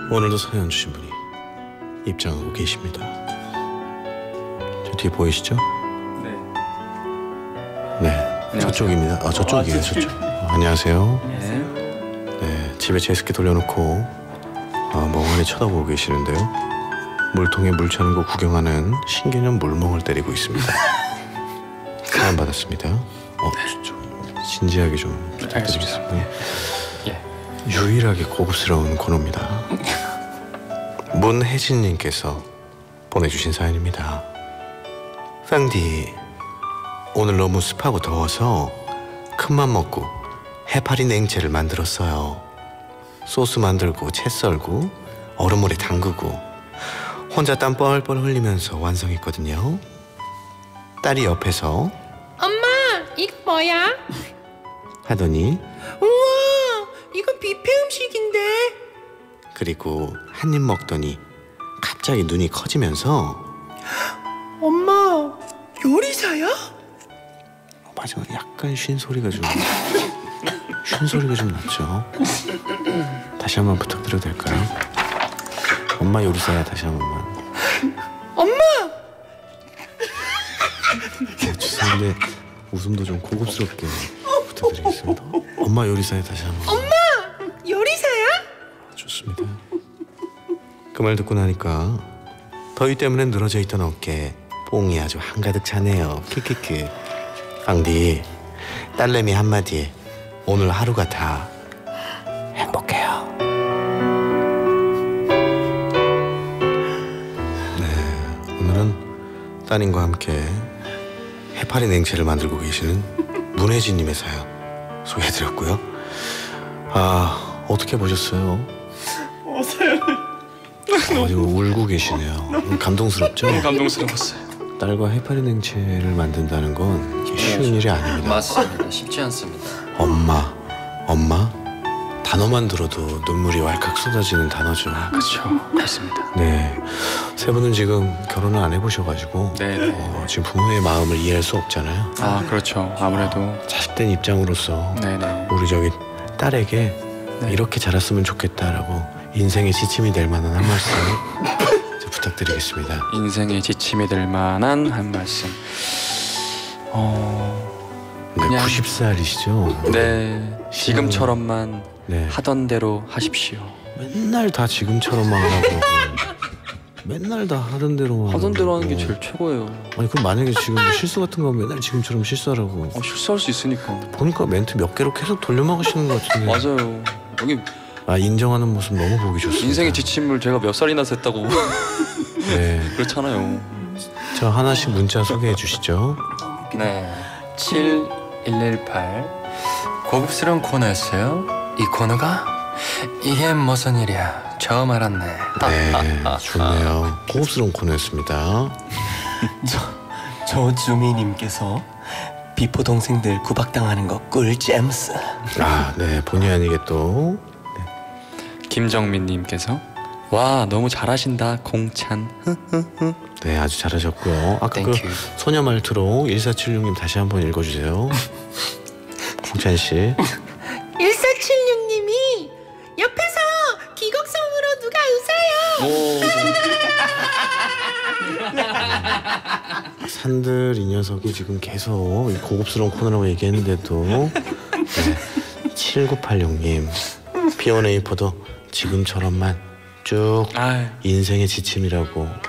오늘도 사연 주신 분이 입장하고 계십니다. 저 뒤에 보이시죠? 네. 네, 안녕하세요. 저쪽입니다. 저쪽이에요. 저쪽. 안녕하세요. 안녕하세요. 네, 집에 제습기 돌려놓고 멍하니 쳐다보고 계시는데요. 물통에 물 차는 거 구경하는 신개념 물멍을 때리고 있습니다. 사연 받았습니다. 좀 진지하게 좀 부탁드리겠습니다. 예. 유일하게 고급스러운 코너입니다. 문혜진님께서 보내주신 사연입니다. 팡디, 오늘 너무 습하고 더워서 큰맘 먹고 해파리 냉채를 만들었어요. 소스 만들고 채 썰고 얼음물에 담그고 혼자 땀 뻘뻘 흘리면서 완성했거든요. 딸이 옆에서 엄마, 이거 뭐야? 하더니 우와, 이건 뷔페 음식인데. 그리고 한 입 먹더니 갑자기 눈이 커지면서 엄마, 요리사야? 맞아, 약간 쉰 소리가 좀 났죠. 다시 한번 부탁드려도 될까요? 엄마 요리사야. 다시 한 번만. 엄마! 죄송한데 웃음도 좀 고급스럽게 부탁드리겠습니다. 엄마 요리사야. 다시 한 번. 엄마! 요리사야? 좋습니다. 그 말 듣고 나니까 더위 때문에 늘어져 있던 어깨 뽕이 아주 한가득 차네요. 키키키. 팡디, 딸내미 한마디에 오늘 하루가 다 행복해요. 네, 오늘은 따님과 함께 해파리 냉채를 만들고 계시는 문혜진님의 사연 소개해드렸고요. 어떻게 보셨어요? 지금 울고 계시네요. 감동스럽죠? 감동스러웠어요. 딸과 해파리 냉채를 만든다는 건 쉬운 일이 아닙니다. 맞습니다. 쉽지 않습니다. 엄마 단어만 들어도 눈물이 왈칵 쏟아지는 단어죠. 그렇죠. 맞습니다. 네, 세 분은 지금 결혼을 안 해보셔가지고 네네. 지금 부모의 마음을 이해할 수 없잖아요. 그렇죠. 아무래도. 자식된 입장으로서 네네. 우리 저기 딸에게 네. 이렇게 자랐으면 좋겠다라고 인생의 지침이 될 만한 한 말씀 부탁드리겠습니다. 인생의 지침이 될 만한 한 말씀. 네, 그냥- 90살이시죠? 네. 지금처럼만 네. 하던 대로 하십시오. 맨날 다 지금처럼만 하고 맨날 다 하던 대로만 하던 대로 하는 게 하고. 제일 최고예요. 아니 그럼 만약에 지금 실수 같은 거 하면 맨날 지금처럼 실수하라고. 실수할 수 있으니까. 보니까 멘트 몇 개로 계속 돌려막으시는 것 같은데. 맞아요. 여기 인정하는 모습 너무 보기 좋습니다. 인생의 지침을 제가 몇 살이나 셌다고 네, 그렇잖아요. 저 하나씩 문자 소개해 주시죠. 네, 7118 고급스러운 코너였어요. 이 코너가 이게 무슨 일이야? 처음 알았네. 네, 좋네요. 고급스러운 코너였습니다. 조주미님께서 비포 동생들 구박당하는 거 꿀잼스. 네, 본의 아니게 또 김정민님께서 와 너무 잘하신다 공찬. 네, 아주 잘하셨고요. 아까 그 땡큐. 소녀 말투로 1476님 다시 한번 읽어주세요. 공찬 씨. 1476님이 옆에서 기곡성으로 누가 웃어요? 산들 이 녀석이 지금 계속 이 고급스러운 코너라고 얘기했는데도 네, 7986님 피오네이퍼도 지금처럼만 쭉 아유. 인생의 지침이라고